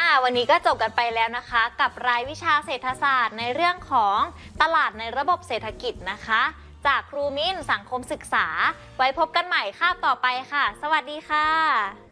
วันนี้ก็จบกันไปแล้วนะคะกับรายวิชาเศรษฐศาสตร์ในเรื่องของตลาดในระบบเศรษฐกิจนะคะจากครูมิ้นสังคมศึกษาไว้พบกันใหม่คาบต่อไปค่ะสวัสดีค่ะ